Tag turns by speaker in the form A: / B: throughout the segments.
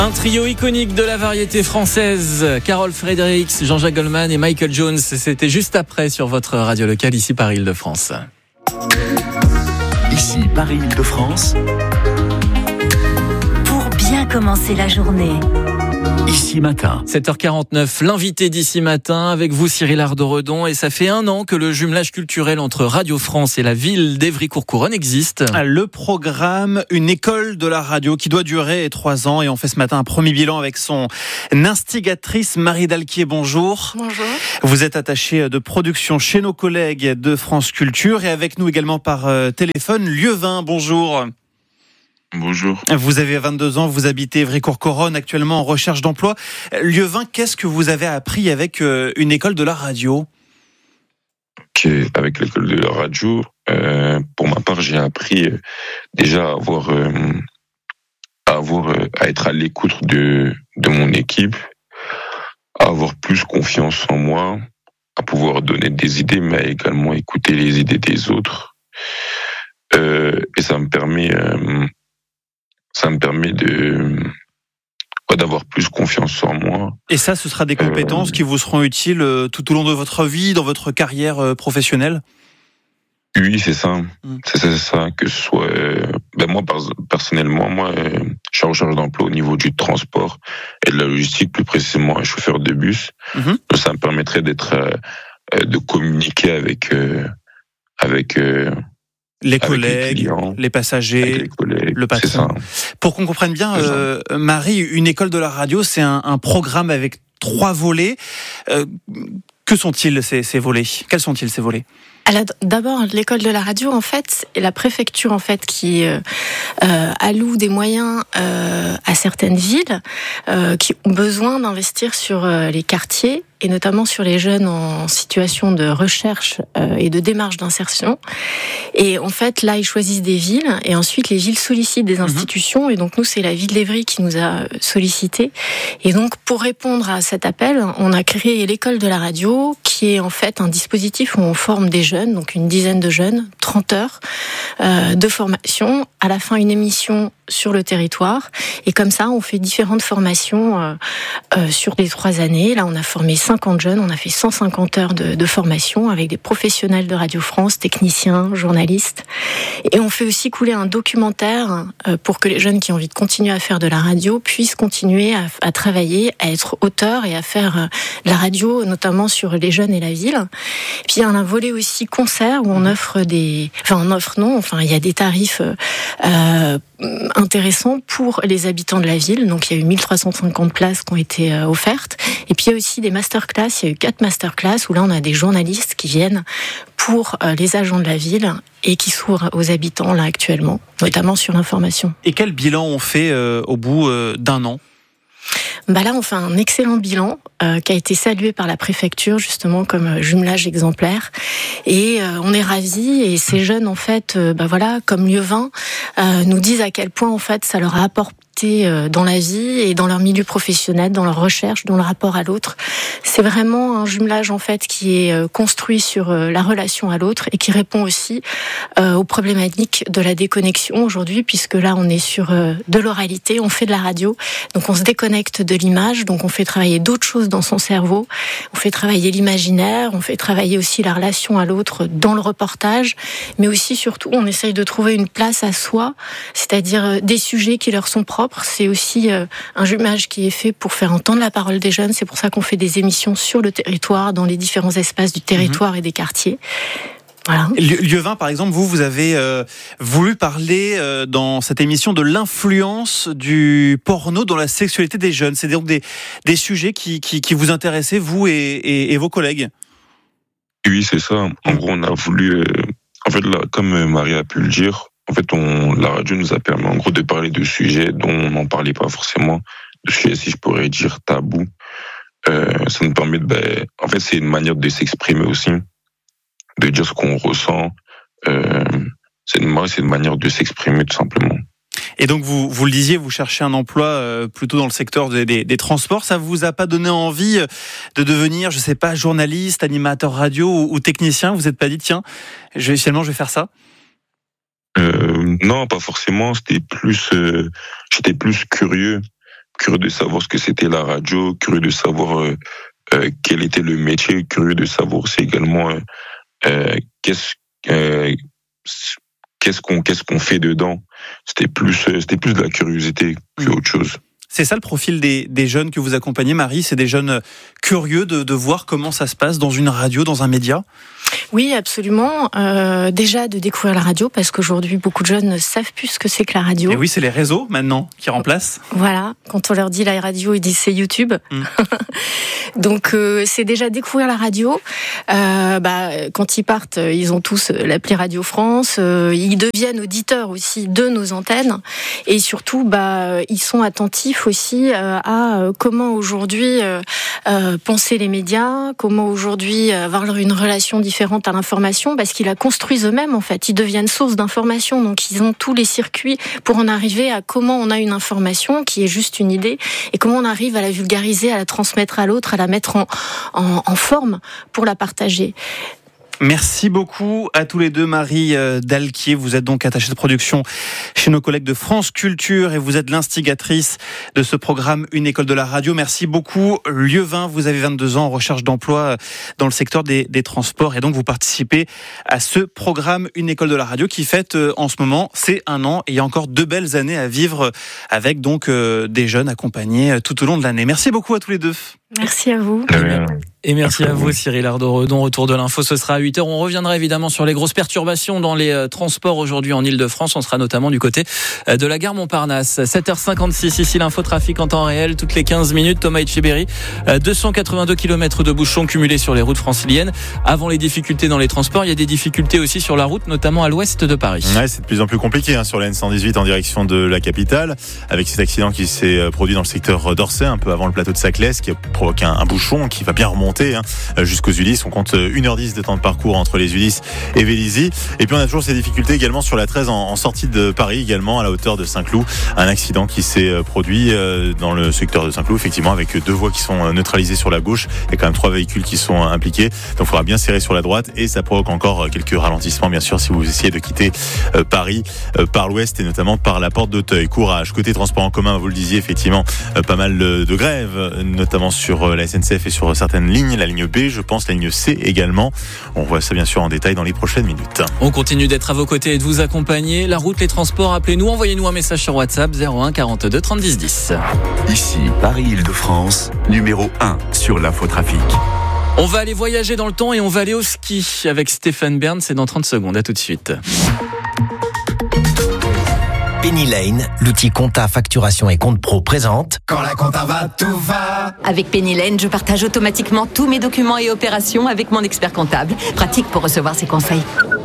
A: Un trio iconique de la variété française, Carole Fredericks, Jean-Jacques Goldman et Michael Jones. C'était juste après sur votre radio locale, ici Paris-Île-de-France.
B: Ici Paris-Île-de-France.
C: Pour bien commencer la journée.
B: Ici Matin.
A: 7h49, l'invité d'Ici Matin avec vous Cyril Ardo-Redon, et ça fait 1 an que le jumelage culturel entre Radio France et la ville d'Évry-Courcouronnes existe.
D: Le programme Une école de la radio qui doit durer 3 ans, et on fait ce matin un premier bilan avec son instigatrice Marie Dalquier. Bonjour.
E: Bonjour.
D: Vous êtes attachée de production chez nos collègues de France Culture et avec nous également par téléphone Lieuvin. Bonjour.
F: Bonjour.
D: Vous avez 22 ans, vous habitez Évry-Courcouronnes, actuellement en recherche d'emploi. Lieuvin, qu'est-ce que vous avez appris avec une école de la radio ?
F: Avec l'école de la radio, pour ma part, j'ai appris déjà à être à l'écoute de mon équipe, à avoir plus confiance en moi, à pouvoir donner des idées, mais également écouter les idées des autres. Et ça me permet d'avoir plus confiance en moi.
D: Et ça, ce sera des compétences qui vous seront utiles tout au long de votre vie, dans votre carrière professionnelle ?
F: Oui, c'est ça. C'est ça, que ce soit... moi, personnellement, je suis en recherche d'emploi au niveau du transport et de la logistique, plus précisément un chauffeur de bus. Donc, ça me permettrait de communiquer avec
D: les collègues, les passagers, le patron. Pour qu'on comprenne bien, Marie, une école de la radio, c'est un programme avec 3 volets. Que sont-ils ces volets ? Quels sont-ils ces volets ?
E: Alors, d'abord, l'école de la radio, en fait, et la préfecture, en fait, qui alloue des moyens à certaines villes qui ont besoin d'investir sur les quartiers et notamment sur les jeunes en situation de recherche et de démarche d'insertion. Et en fait, là, ils choisissent des villes et ensuite, les villes sollicitent des institutions. Et donc, nous, c'est la ville d'Évry qui nous a sollicité. Et donc, pour répondre à cet appel, on a créé l'école de la radio, qui est en fait un dispositif où on forme des jeunes, donc une dizaine de jeunes, 30 heures de formation. À la fin, une émission sur le territoire. Et comme ça, on fait différentes formations sur les 3 années. Là, on a formé 50 jeunes, on a fait 150 heures de formation avec des professionnels de Radio France, techniciens, journalistes. Et on fait aussi couler un documentaire pour que les jeunes qui ont envie de continuer à faire de la radio puissent continuer à travailler, à être auteurs et à faire de la radio, notamment sur les jeunes et la ville. Puis il y a un volet aussi concert où on offre il y a des tarifs intéressants pour les habitants de la ville. Donc il y a eu 1350 places qui ont été offertes. Et puis il y a aussi des masterclass. Il y a eu 4 masterclass où là on a des journalistes qui viennent pour les agents de la ville et qui s'ouvrent aux habitants là actuellement, notamment sur l'information.
D: Et quel bilan on fait au bout d'1 an ?
E: Là, on fait un excellent bilan qui a été salué par la préfecture justement comme jumelage exemplaire. Et on est ravis. Et ces jeunes, en fait, comme Lieuvin, nous disent à quel point en fait ça leur a apporté dans la vie et dans leur milieu professionnel, dans leur recherche, dans le rapport à l'autre. C'est vraiment un jumelage en fait qui est construit sur la relation à l'autre et qui répond aussi aux problématiques de la déconnexion aujourd'hui, puisque là on est sur de l'oralité, on fait de la radio, donc on se déconnecte de l'image, donc on fait travailler d'autres choses dans son cerveau, on fait travailler l'imaginaire, on fait travailler aussi la relation à l'autre dans le reportage, mais aussi surtout on essaye de trouver une place à soi, c'est-à-dire des sujets qui leur sont propres. C'est aussi un jumelage qui est fait pour faire entendre la parole des jeunes. C'est pour ça qu'on fait des émissions sur le territoire, dans les différents espaces du territoire et des quartiers. Voilà.
D: Lieuvin, par exemple, vous avez voulu parler dans cette émission de l'influence du porno dans la sexualité des jeunes. C'est donc des sujets qui vous intéressaient, vous et vos collègues.
F: Oui, c'est ça. En gros, on a voulu... En fait, là, comme Marie a pu le dire, en fait, la radio nous a permis, en gros, de parler de sujets dont on n'en parlait pas forcément, de sujets, si je pourrais dire, tabous. Ça nous permet en fait, c'est une manière de s'exprimer aussi, de dire ce qu'on ressent. C'est une manière de s'exprimer, tout simplement.
D: Et donc, vous le disiez, vous cherchez un emploi plutôt dans le secteur des transports. Ça vous a pas donné envie de devenir, je sais pas, journaliste, animateur radio ou technicien ? Vous n'êtes pas dit, tiens, je vais faire ça ?
F: Non, pas forcément. J'étais plus curieux curieux de savoir ce que c'était la radio, curieux de savoir quel était le métier, curieux de savoir aussi également qu'est-ce qu'on fait dedans. C'était plus de la curiosité qu'autre chose.
D: C'est ça le profil des jeunes que vous accompagnez, Marie? C'est des jeunes curieux de voir comment ça se passe dans une radio, dans un média?
E: Oui, absolument. Déjà de découvrir la radio, parce qu'aujourd'hui, beaucoup de jeunes ne savent plus ce que c'est que la radio.
D: Et oui, c'est les réseaux maintenant qui remplacent.
E: Voilà, quand on leur dit la radio, ils disent c'est YouTube. Donc c'est déjà découvrir la radio. Quand ils partent, ils ont tous l'appli Radio France. Ils deviennent auditeurs aussi de nos antennes. Et surtout, ils sont attentifs aussi à comment aujourd'hui penser les médias, comment aujourd'hui avoir une relation différente à l'information, parce qu'ils la construisent eux-mêmes en fait. Ils deviennent source d'information, donc ils ont tous les circuits pour en arriver à comment on a une information qui est juste une idée et comment on arrive à la vulgariser, à la transmettre à l'autre, à la mettre en forme pour la partager.
D: Merci beaucoup à tous les deux. Marie Dalquier, vous êtes donc attachée de production chez nos collègues de France Culture et vous êtes l'instigatrice de ce programme Une école de la radio. Merci beaucoup. Lieuvin, vous avez 22 ans en recherche d'emploi dans le secteur des transports et donc vous participez à ce programme Une école de la radio qui fête en ce moment ses 1 an et il y a encore 2 belles années à vivre avec donc des jeunes accompagnés tout au long de l'année. Merci beaucoup à tous les deux.
E: Merci à vous.
A: Et merci à vous, Cyril Ardoredon. Retour de l'info, ce sera à 8h. On reviendra évidemment sur les grosses perturbations dans les transports aujourd'hui en Ile-de-France. On sera notamment du côté de la gare Montparnasse. 7h56, ici l'infotrafic en temps réel, toutes les 15 minutes. Thomas Etcheberry, 282 km de bouchons cumulés sur les routes franciliennes. Avant les difficultés dans les transports, il y a des difficultés aussi sur la route, notamment à l'ouest de Paris.
G: Ouais, c'est de plus en plus compliqué sur la N118 en direction de la capitale, avec cet accident qui s'est produit dans le secteur d'Orsay, un peu avant le plateau de Saclès, qui a provoqué un bouchon qui va bien remonter jusqu'aux Ulysses. On compte 1h10 de temps de parcours entre les Ulysses et Vélizy. Et puis on a toujours ces difficultés également sur la 13 en sortie de Paris, également à la hauteur de Saint-Cloud. Un accident qui s'est produit dans le secteur de Saint-Cloud, effectivement, avec 2 voies qui sont neutralisées sur la gauche. Il y a quand même 3 véhicules qui sont impliqués. Donc il faudra bien serrer sur la droite et ça provoque encore quelques ralentissements, bien sûr, si vous essayez de quitter Paris par l'ouest et notamment par la porte d'Auteuil. Courage. Côté transport en commun, vous le disiez, effectivement, pas mal de grèves, notamment sur la SNCF et sur certaines lignes, la ligne B, je pense, la ligne C également. On voit ça bien sûr en détail dans les prochaines minutes.
A: On continue d'être à vos côtés et de vous accompagner. La route, les transports, appelez-nous, envoyez-nous un message sur WhatsApp 01 42 30 10 10.
B: Ici Paris-Île-de-France, numéro 1 sur l'infotrafic.
A: On va aller voyager dans le temps et on va aller au ski avec Stéphane Bern, c'est dans 30 secondes. À tout de suite.
H: Penny Lane, l'outil compta, facturation et compte pro présente.
I: Quand la compta va, tout va.
J: Avec Penny Lane, je partage automatiquement tous mes documents et opérations avec mon expert comptable. Pratique pour recevoir ses conseils.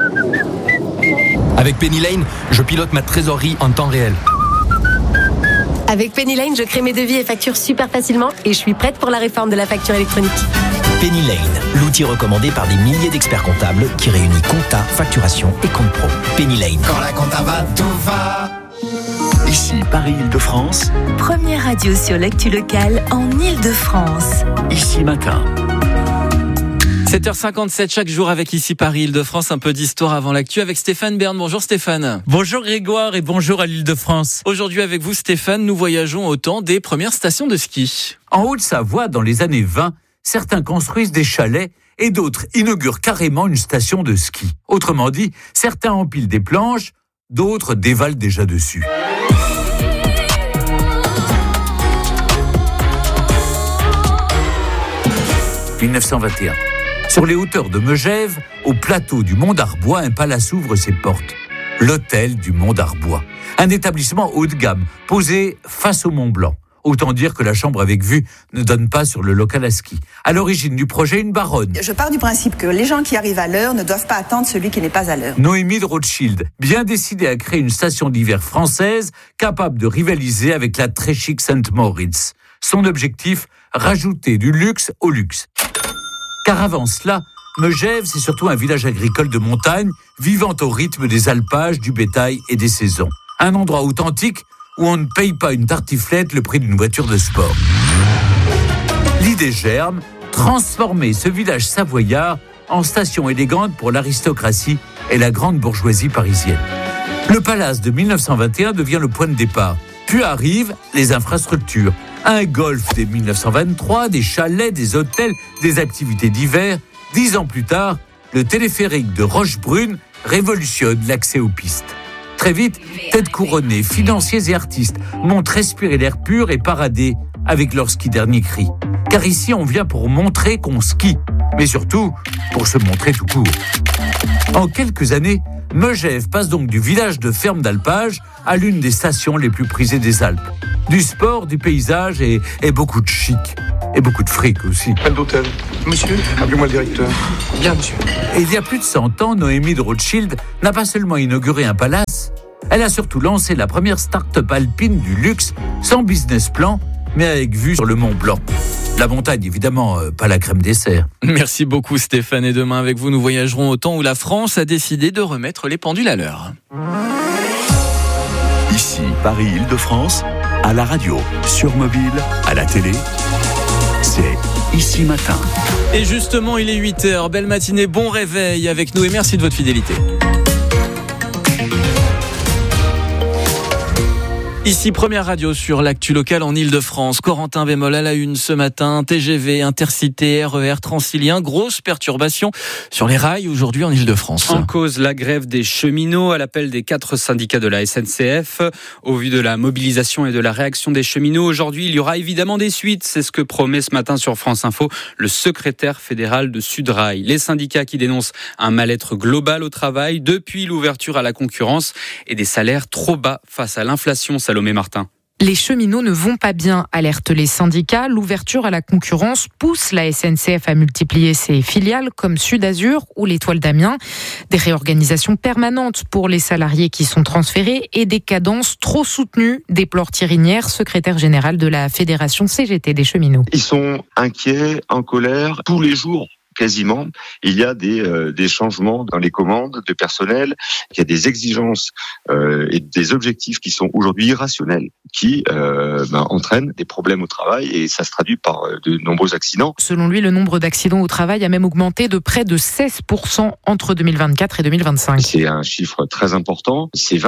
K: Avec Penny Lane, je pilote ma trésorerie en temps réel.
J: Avec Penny Lane, je crée mes devis et factures super facilement et je suis prête pour la réforme de la facture électronique.
H: Penny Lane, l'outil recommandé par des milliers d'experts comptables qui réunit compta, facturation et compte pro. Penny Lane.
I: Quand la compta va, tout va.
B: Ici Paris-Île-de-France.
C: Première radio sur l'actu locale en Île-de-France.
B: Ici Matin.
A: 7h57 chaque jour avec ici Paris-Île-de-France, un peu d'histoire avant l'actu avec Stéphane Bern. Bonjour Stéphane.
L: Bonjour Grégoire et bonjour à l'Île-de-France.
A: Aujourd'hui avec vous Stéphane, nous voyageons au temps des premières stations de ski.
L: En Haute-Savoie, dans les années 20, certains construisent des chalets et d'autres inaugurent carrément une station de ski. Autrement dit, certains empilent des planches, d'autres dévalent déjà dessus. « 1921. Sur les hauteurs de Megève, au plateau du Mont d'Arbois, un palace ouvre ses portes. L'hôtel du Mont d'Arbois. Un établissement haut de gamme, posé face au Mont Blanc. Autant dire que la chambre avec vue ne donne pas sur le local à ski. À l'origine du projet, une baronne.
M: Je pars du principe que les gens qui arrivent à l'heure ne doivent pas attendre celui qui n'est pas à l'heure.
L: Noémie de Rothschild, bien décidée à créer une station d'hiver française capable de rivaliser avec la très chic Saint-Moritz. Son objectif, rajouter du luxe au luxe. Car avant cela, Megève, c'est surtout un village agricole de montagne, vivant au rythme des alpages, du bétail et des saisons. Un endroit authentique où on ne paye pas une tartiflette le prix d'une voiture de sport. L'idée germe, transformer ce village savoyard en station élégante pour l'aristocratie et la grande bourgeoisie parisienne. Le palace de 1921 devient le point de départ. Puis arrivent les infrastructures. Un golf dès 1923, des chalets, des hôtels, des activités d'hiver. 10 ans plus tard, le téléphérique de Rochebrune révolutionne l'accès aux pistes. Très vite, têtes couronnées, financiers et artistes montent respirer l'air pur et parader avec leur ski dernier cri. Car ici, on vient pour montrer qu'on skie, mais surtout pour se montrer tout court. En quelques années, Megève passe donc du village de ferme d'alpage à l'une des stations les plus prisées des Alpes. Du sport, du paysage et beaucoup de chic. Et beaucoup de fric aussi.
N: Pas d'hôtel. Monsieur, appelez-moi le directeur. Bien, monsieur.
L: Et il y a plus de 100 ans, Noémie de Rothschild n'a pas seulement inauguré un palace, elle a surtout lancé la première start-up alpine du luxe, sans business plan, mais avec vue sur le Mont Blanc. La montagne, évidemment, pas la crème dessert.
A: Merci beaucoup Stéphane, et demain avec vous, nous voyagerons au temps où la France a décidé de remettre les pendules à l'heure.
B: Ici, Paris-Île-de-France, à la radio, sur mobile, à la télé, c'est Ici Matin.
A: Et justement, il est 8h, belle matinée, bon réveil avec nous et merci de votre fidélité. Ici, première radio sur l'actu locale en Ile-de-France. Corentin bémol à la une ce matin. TGV, Intercité, RER, Transilien. Grosse perturbation sur les rails aujourd'hui en Ile-de-France.
O: En cause, la grève des cheminots à l'appel des 4 syndicats de la SNCF. Au vu de la mobilisation et de la réaction des cheminots, aujourd'hui, il y aura évidemment des suites. C'est ce que promet ce matin sur France Info le secrétaire fédéral de Sudrail. Les syndicats qui dénoncent un mal-être global au travail depuis l'ouverture à la concurrence et des salaires trop bas face à l'inflation. Salomé Martin.
P: Les cheminots ne vont pas bien, alertent les syndicats. L'ouverture à la concurrence pousse la SNCF à multiplier ses filiales comme Sud-Azur ou l'Étoile d'Amiens. Des réorganisations permanentes pour les salariés qui sont transférés et des cadences trop soutenues, déplore Thierry Nière, secrétaire général de la Fédération CGT des cheminots.
Q: Ils sont inquiets, en colère, tous les jours. Quasiment, il y a des changements dans les commandes de personnel, il y a des exigences et des objectifs qui sont aujourd'hui irrationnels, qui entraînent des problèmes au travail et ça se traduit par de nombreux accidents.
P: Selon lui, le nombre d'accidents au travail a même augmenté de près de 16% entre 2024 et 2025.
Q: C'est un chiffre très important, c'est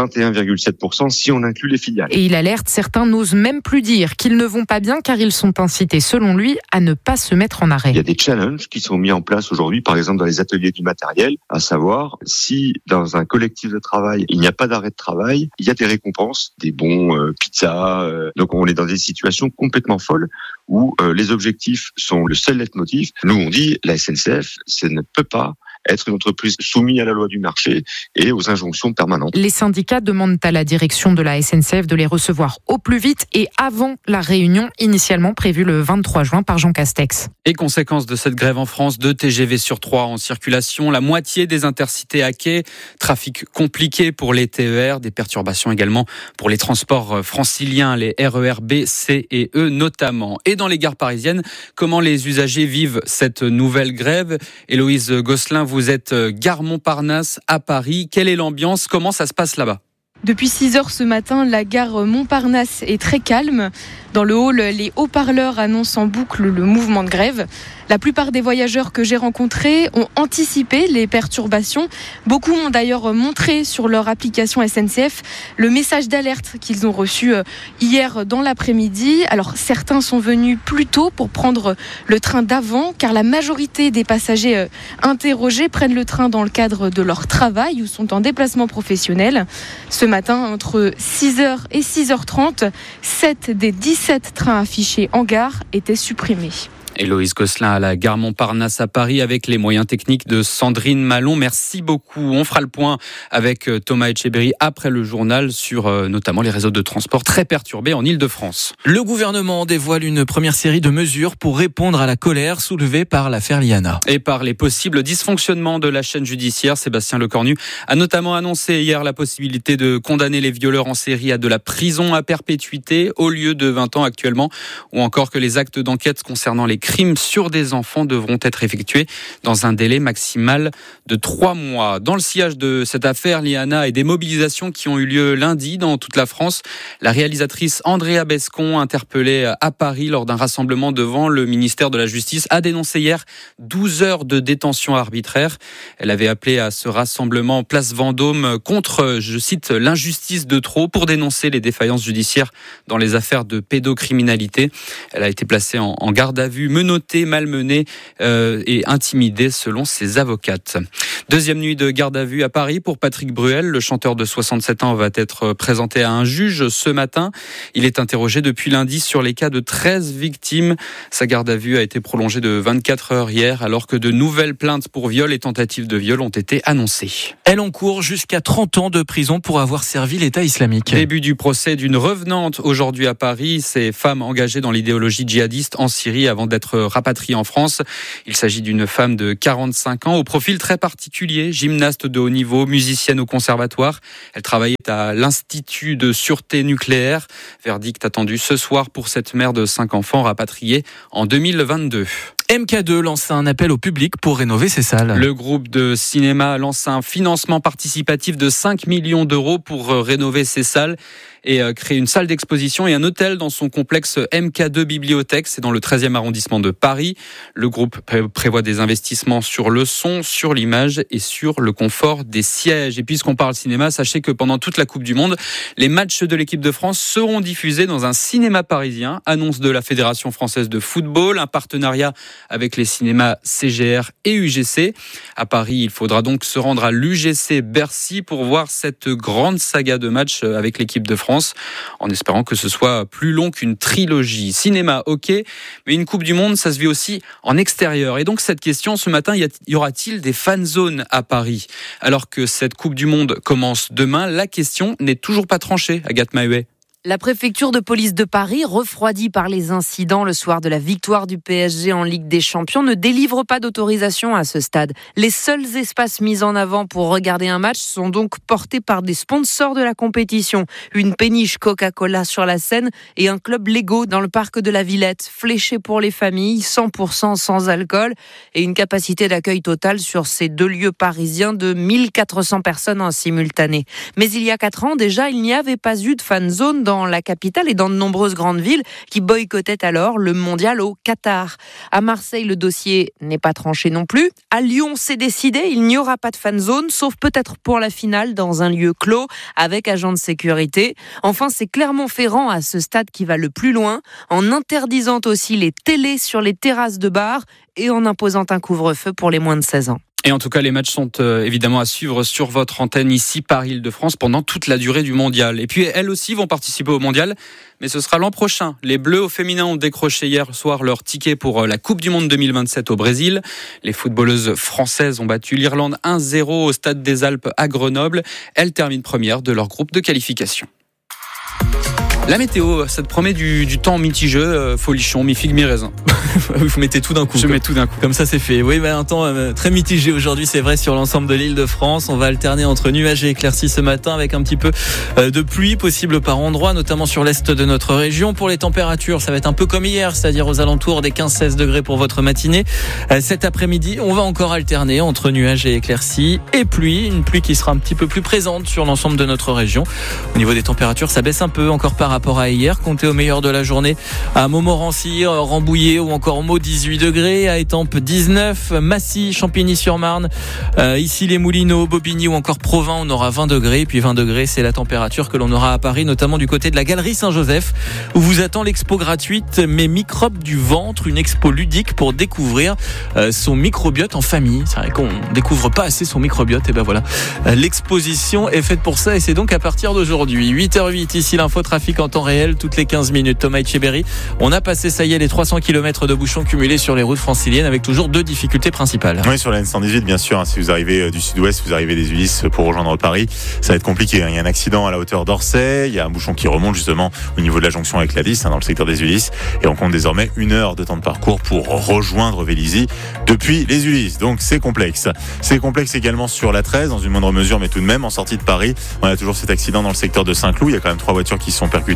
Q: 21,7% si on inclut les filiales.
P: Et il alerte, certains n'osent même plus dire qu'ils ne vont pas bien car ils sont incités, selon lui, à ne pas se mettre en arrêt.
Q: Il y a des challenges qui sont mis en place aujourd'hui, par exemple dans les ateliers du matériel, à savoir si dans un collectif de travail il n'y a pas d'arrêt de travail, il y a des récompenses, des bons pizzas. Donc on est dans des situations complètement folles où les objectifs sont le seul leitmotiv. Nous on dit la SNCF, ça ne peut pas être une entreprise soumise à la loi du marché et aux injonctions permanentes.
P: Les syndicats demandent à la direction de la SNCF de les recevoir au plus vite et avant la réunion initialement prévue le 23 juin par Jean Castex.
O: Et conséquence de cette grève en France, 2 TGV sur 3 en circulation, la moitié des intercités hackées, trafic compliqué pour les TER, des perturbations également pour les transports franciliens, les RER B, C et E notamment. Et dans les gares parisiennes, comment les usagers vivent cette nouvelle grève? Héloïse Gosselin, vous êtes gare Montparnasse à Paris. Quelle est l'ambiance? Comment ça se passe là-bas?
R: Depuis 6h ce matin, la gare Montparnasse est très calme. Dans le hall, les haut-parleurs annoncent en boucle le mouvement de grève. La plupart des voyageurs que j'ai rencontrés ont anticipé les perturbations. Beaucoup m'ont d'ailleurs montré sur leur application SNCF le message d'alerte qu'ils ont reçu hier dans l'après-midi. Alors certains sont venus plus tôt pour prendre le train d'avant, car la majorité des passagers interrogés prennent le train dans le cadre de leur travail ou sont en déplacement professionnel. Ce matin, entre 6h et 6h30, 7 des 17 trains affichés en gare étaient supprimés.
O: Héloïse Gosselin à la gare Montparnasse à Paris avec les moyens techniques de Sandrine Malon. Merci beaucoup. On fera le point avec Thomas Etcheberry après le journal sur notamment les réseaux de transport très perturbés en Ile-de-France.
A: Le gouvernement dévoile une première série de mesures pour répondre à la colère soulevée par l'affaire Liana.
O: Et par les possibles dysfonctionnements de la chaîne judiciaire, Sébastien Lecornu a notamment annoncé hier la possibilité de condamner les violeurs en série à de la prison à perpétuité au lieu de 20 ans actuellement, ou encore que les actes d'enquête concernant les crimes sur des enfants devront être effectués dans un délai maximal de 3 mois. Dans le sillage de cette affaire, Liana, et des mobilisations qui ont eu lieu lundi dans toute la France, la réalisatrice Andrea Bescon, interpellée à Paris lors d'un rassemblement devant le ministère de la Justice, a dénoncé hier 12 heures de détention arbitraire. Elle avait appelé à ce rassemblement place Vendôme contre, je cite, l'injustice de trop, pour dénoncer les défaillances judiciaires dans les affaires de pédocriminalité. Elle a été placée en garde à vue, menottée, malmenée et intimidée selon ses avocates. Deuxième nuit de garde à vue à Paris pour Patrick Bruel. Le chanteur de 67 ans va être présenté à un juge ce matin. Il est interrogé depuis lundi sur les cas de 13 victimes. Sa garde à vue a été prolongée de 24 heures hier, alors que de nouvelles plaintes pour viol et tentatives de viol ont été annoncées.
A: Elle encourt jusqu'à 30 ans de prison pour avoir servi l'État islamique.
O: Début du procès d'une revenante aujourd'hui à Paris. Ces femmes engagées dans l'idéologie djihadiste en Syrie avant d'être rapatriées en France. Il s'agit d'une femme de 45 ans au profil très particulier, gymnaste de haut niveau, musicienne au conservatoire. Elle travaillait à l'Institut de sûreté nucléaire. Verdict attendu ce soir pour cette mère de 5 enfants rapatriée en 2022.
A: MK2 lance un appel au public pour rénover ses salles.
O: Le groupe de cinéma lance un financement participatif de 5 millions d'euros pour rénover ses salles et créer une salle d'exposition et un hôtel dans son complexe MK2 Bibliothèque. C'est dans le 13e arrondissement de Paris. Le groupe prévoit des investissements sur le son, sur l'image et sur le confort des sièges. Et puisqu'on parle cinéma, sachez que pendant toute la Coupe du Monde, les matchs de l'équipe de France seront diffusés dans un cinéma parisien. Annonce de la Fédération française de football, un partenariat avec les cinémas CGR et UGC. À Paris, il faudra donc se rendre à l'UGC Bercy pour voir cette grande saga de matchs avec l'équipe de France, en espérant que ce soit plus long qu'une trilogie. Cinéma, ok, mais une Coupe du Monde, ça se vit aussi en extérieur. Et donc cette question, ce matin, y aura-t-il des fan zones à Paris? Alors que cette Coupe du Monde commence demain, la question n'est toujours pas tranchée, Agathe Mahuet.
S: La préfecture de police de Paris, refroidie par les incidents le soir de la victoire du PSG en Ligue des Champions, ne délivre pas d'autorisation à ce stade. Les seuls espaces mis en avant pour regarder un match sont donc portés par des sponsors de la compétition. Une péniche Coca-Cola sur la Seine et un club Lego dans le parc de la Villette, fléché pour les familles, 100% sans alcool et une capacité d'accueil totale sur ces 2 lieux parisiens de 1400 personnes en simultané. Mais il y a 4 ans déjà, il n'y avait pas eu de fan zone dans la capitale et dans de nombreuses grandes villes qui boycottaient alors le mondial au Qatar. À Marseille, le dossier n'est pas tranché non plus. À Lyon, c'est décidé, il n'y aura pas de fan zone, sauf peut-être pour la finale dans un lieu clos avec agents de sécurité. Enfin, c'est Clermont-Ferrand à ce stade qui va le plus loin, en interdisant aussi les télés sur les terrasses de bars et en imposant un couvre-feu pour les moins de 16 ans.
O: Et en tout cas, les matchs sont évidemment à suivre sur votre antenne ici par Île-de-France pendant toute la durée du mondial. Et puis, elles aussi vont participer au mondial, mais ce sera l'an prochain. Les Bleus au féminin ont décroché hier soir leur ticket pour la Coupe du Monde 2027 au Brésil. Les footballeuses françaises ont battu l'Irlande 1-0 au Stade des Alpes à Grenoble. Elles terminent premières de leur groupe de qualification. La météo, ça te promet du temps mitigeux, folichon, mi-figue, mi-raisin.
A: Vous mettez tout d'un coup.
O: Je mets tout d'un coup.
A: Comme ça, c'est fait. Oui, un temps très mitigé aujourd'hui, c'est vrai, sur l'ensemble de l'île de France. On va alterner entre nuages et éclaircies ce matin avec un petit peu de pluie possible par endroits, notamment sur l'est de notre région. Pour les températures, ça va être un peu comme hier, c'est-à-dire aux alentours des 15-16 degrés pour votre matinée. Cet après-midi, on va encore alterner entre nuages et éclaircies et pluie. Une pluie qui sera un petit peu plus présente sur l'ensemble de notre région. Au niveau des températures, ça baisse un peu encore par rapport à hier. Comptez au meilleur de la journée à Montmorency, Rambouillet ou encore Meaux 18 degrés, à Étampes 19, Massy, Champigny-sur-Marne, ici les Moulineaux, Bobigny ou encore Provins, on aura 20 degrés. Et puis 20 degrés, c'est la température que l'on aura à Paris, notamment du côté de la Galerie Saint-Joseph, où vous attend l'expo gratuite Mes microbes du ventre, une expo ludique pour découvrir son microbiote en famille. C'est vrai qu'on découvre pas assez son microbiote, et ben voilà, l'exposition est faite pour ça et c'est donc à partir d'aujourd'hui. 8h08, ici l'infotrafic en temps réel, toutes les 15 minutes. Thomas Etcheberry, on a passé, ça y est, les 300 km de bouchons cumulés sur les routes franciliennes avec toujours 2 difficultés principales.
G: Oui, sur la N118, bien sûr. Si vous arrivez du sud-ouest, vous arrivez des Ulysses pour rejoindre Paris, ça va être compliqué. Il y a un accident à la hauteur d'Orsay. Il y a un bouchon qui remonte justement au niveau de la jonction avec la Lys, dans le secteur des Ulysses. Et on compte désormais 1 heure de temps de parcours pour rejoindre Vélizy depuis les Ulysses. Donc c'est complexe. C'est complexe également sur la 13, dans une moindre mesure, mais tout de même, en sortie de Paris, on a toujours cet accident dans le secteur de Saint-Cloud. Il y a quand même 3 voitures qui sont percutées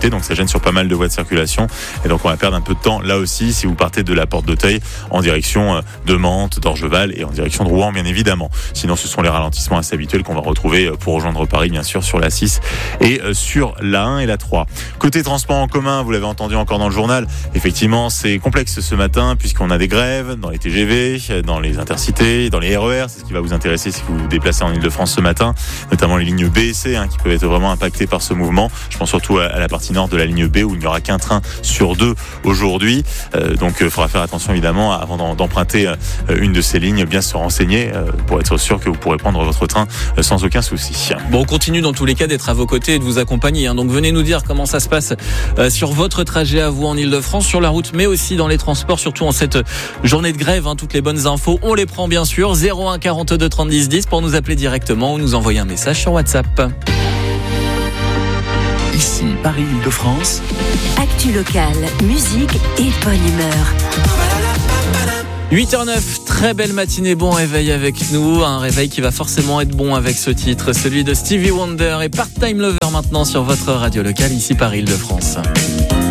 G: sécurité, donc ça gêne sur pas mal de voies de circulation. Et donc on va perdre un peu de temps là aussi si vous partez de la porte d'Auteuil en direction de Mantes, d'Orgeval et en direction de Rouen, bien évidemment. Sinon, ce sont les ralentissements assez habituels qu'on va retrouver pour rejoindre Paris, bien sûr, sur la 6 et sur la 1 et la 3. Côté transport en commun, vous l'avez entendu encore dans le journal, effectivement, c'est complexe ce matin puisqu'on a des grèves dans les TGV, dans les intercités, dans les RER. C'est ce qui va vous intéresser si vous vous déplacez en Ile-de-France ce matin, notamment les lignes B et C qui peuvent être vraiment impactées par ce mouvement. Je pense surtout à la partie nord de la ligne B où il n'y aura qu'un train sur 2 aujourd'hui. Donc il faudra faire attention évidemment avant d'emprunter une de ces lignes, bien se renseigner pour être sûr que vous pourrez prendre votre train sans aucun souci.
A: Bon, on continue dans tous les cas d'être à vos côtés et de vous accompagner. Donc venez nous dire comment ça se passe sur votre trajet à vous en Ile-de-France, sur la route, mais aussi dans les transports, surtout en cette journée de grève. Toutes les bonnes infos, on les prend bien sûr. 01 42 30 10 10 pour nous appeler directement ou nous envoyer un message sur WhatsApp.
B: Ici Paris-Ile-de-France.
C: Actu locale, musique et bonne humeur.
A: 8h09, très belle matinée, bon réveil avec nous, un réveil qui va forcément être bon avec ce titre, celui de Stevie Wonder et Part-Time Lover maintenant sur votre radio locale ici Paris-Ile-de-France.